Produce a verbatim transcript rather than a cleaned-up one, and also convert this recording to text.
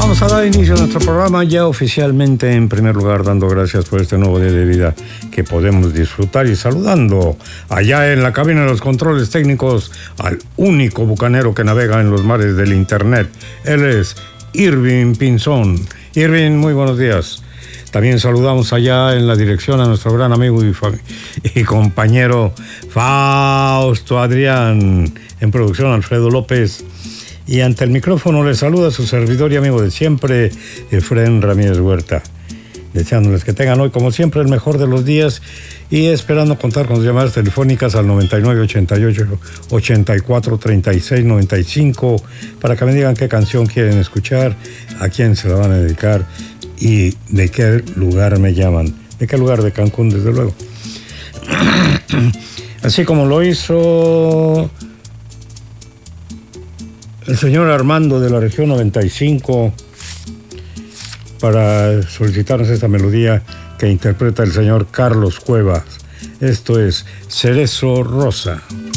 Vamos a dar inicio a nuestro programa ya oficialmente, en primer lugar dando gracias por este nuevo día de vida que podemos disfrutar y saludando allá en la cabina de los controles técnicos al único bucanero que navega en los mares del internet. Él es Irving Pinzón. Irving, muy buenos días. También saludamos allá en la dirección a nuestro gran amigo y, y compañero Fausto Adrián, en producción Alfredo López. Y ante el micrófono le saluda su servidor y amigo de siempre, Efrén Ramírez Huerta, deseándoles que tengan hoy, como siempre, el mejor de los días y esperando contar con sus llamadas telefónicas al noventa y nueve, ochenta y ocho, ochenta y cuatro, treinta y seis, noventa y cinco para que me digan qué canción quieren escuchar, a quién se la van a dedicar y de qué lugar me llaman. ¿De qué lugar? De Cancún, desde luego. Así como lo hizo el señor Armando de la región noventa y cinco para solicitarnos esta melodía que interpreta el señor Carlos Cuevas. Esto es Cerezo Rosa.